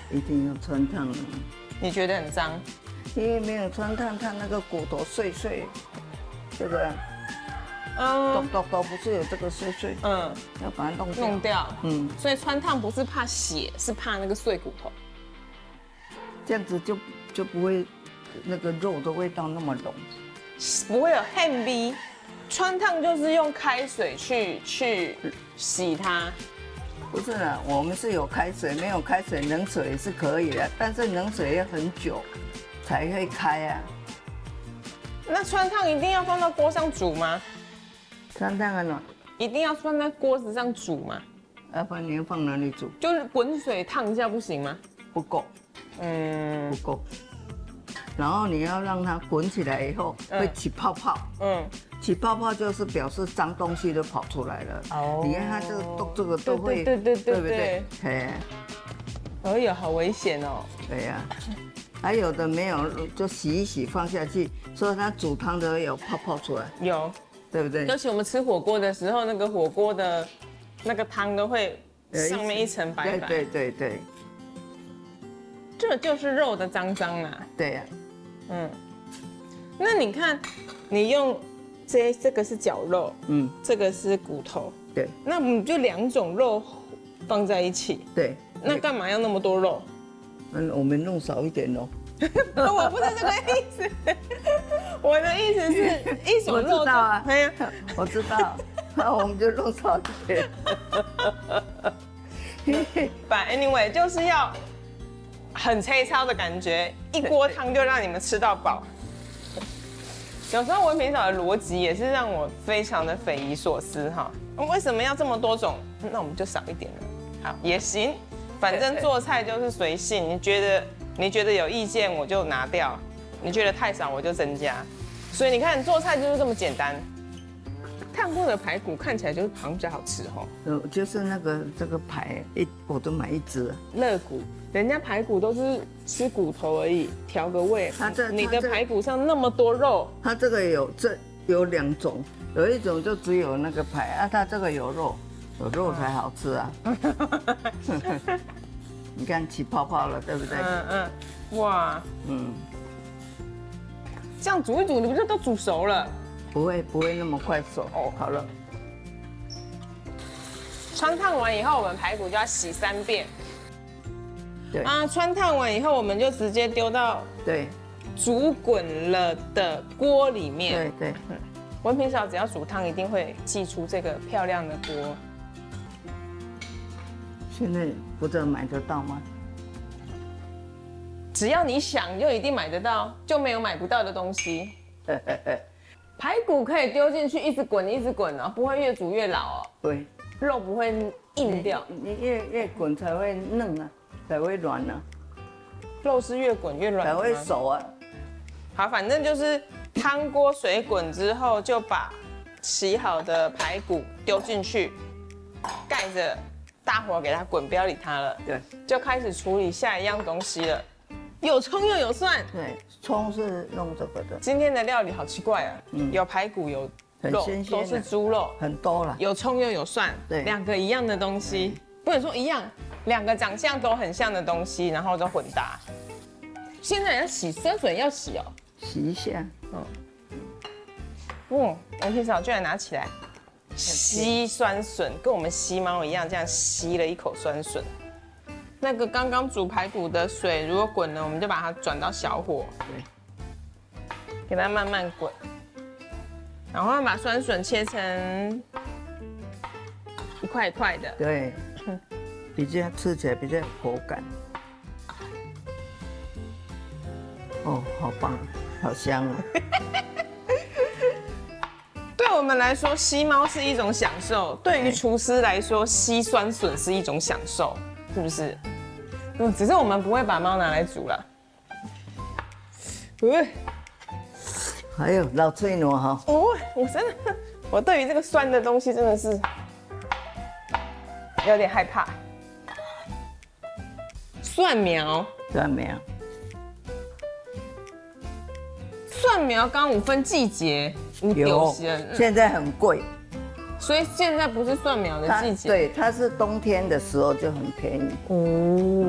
一定要穿烫的。 你觉得很脏？ 因为没有穿烫，它那个骨头碎碎，这个都不是有这个碎碎，要把它弄掉。 所以穿烫不是怕血，是怕那个碎骨头。 这样子就不会那个肉的味道那么浓， 不会有汗味。穿烫就是用开水去洗它。 不是啦，我们是有开水，没有开水冷水也是可以的，但是冷水要很久才会开啊。 那穿烫一定要放到锅上煮吗？ 穿烫啊呢？ 一定要放在锅子上煮吗？ 要不然你要放哪里煮？ 就是滚水烫一下不行吗？ 不够，不够。然后你要让它滚起来以后会起泡泡，起泡泡就是表示脏东西都跑出来了。哦，你看它这个都会，对不对？ 哎呀，好危险哦。 对呀，还有的没有就洗一洗放下去，所以它煮汤的有泡泡出来。 有， 对不对？ 尤其我们吃火锅的时候，那个火锅的那个汤都会上面一层白白。 对。 这就是肉的脏脏啊。 对呀。 那你看，你用这个是绞肉，这个是骨头， 对， 那我们就2种肉放在一起， 对， 那干嘛要那么多肉？ 我们弄少一点哦。 我不是这个意思，我的意思是一手肉。 我知道啊，我知道，那我们就弄少一点。 But anyway， 就是要很粗糙的感觉，一锅汤就让你们吃到饱。有时候文平嫂的逻辑也是让我非常的匪夷所思哈，为什么要这么多种？那我们就少一点了，好也行，反正做菜就是随性。你觉得有意见我就拿掉，你觉得太少我就增加。所以你看做菜就是这么简单。烫过的排骨看起来就是好像比较好吃哈。 就是这个排我都买1只。 肋骨，人家排骨都是吃骨头而已，调个味。你的排骨上那么多肉。 它这个有2种，有一种就只有那个排啊，它这个有肉才好吃啊。你看起泡泡了，对不对？ 哇，这样煮一煮，你不就都煮熟了？ 不会那么快熟哦。好了， 穿烫完以后，我们排骨就要洗3遍。 对啊，穿烫完以后，我们就直接丢到煮滚了的锅里面。 对。 文平嫂只要煮汤，一定会寄出这个漂亮的锅。 现在不知道买得到吗？ 只要你想，就一定买得到，就没有买不到的东西。排骨可以丢进去，一直滚哦，不会越煮越老哦。 对， 肉不会硬掉。 你越滚才会嫩啊，才会软啊。 肉是越滚越软， 才会熟啊。 好，反正就是汤锅水滚之后，就把洗好的排骨丢进去，盖着大火给它滚，不要理它了。 对， 就开始处理下一样东西了。有葱又有蒜。 对，葱是弄这个的。 今天的料理好奇怪啊，有排骨有肉，都是猪肉， 很多了。 有葱又有蒜，对，2个一样的东西，不能说一样，2个长相都很像的东西，然后就混搭。现在要洗酸笋，要洗哦， 洗一下。 文平嫂居然拿起来吸酸笋，跟我们吸猫一样，这样吸了一口酸笋。那个刚刚煮排骨的水如果滚了，我们就把它转到小火，给它慢慢滚，然后把酸笋切成一块一块的， 对，比较吃起来比较有口感。哦，好棒，好香哦！ 对我们来说，吸猫是一种享受；对于厨师来说，吸酸笋是一种享受，是不是？只是我们不会把猫拿来煮了。 还有老脆糯哈。 我真的，我对于这个酸的东西真的是有点害怕。蒜苗，蒜苗刚5分季节， 有，现在很贵， 所以现在不是蒜苗的季节。 对，它是冬天的时候就很便宜。